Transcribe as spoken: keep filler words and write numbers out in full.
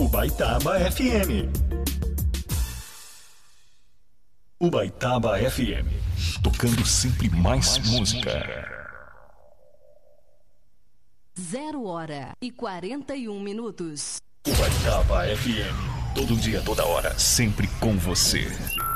Ubaitaba F M. Ubaitaba F M, tocando sempre mais, mais música. Zero hora e quarenta e um minutos. Ubaitaba F M, todo dia, toda hora, sempre com você.